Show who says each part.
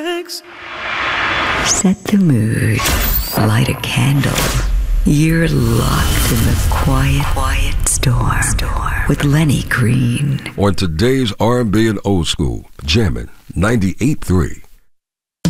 Speaker 1: Set the mood. Light a candle. You're locked in the quiet storm with Lenny Green.
Speaker 2: On today's R&B and Old School, jamming 98.3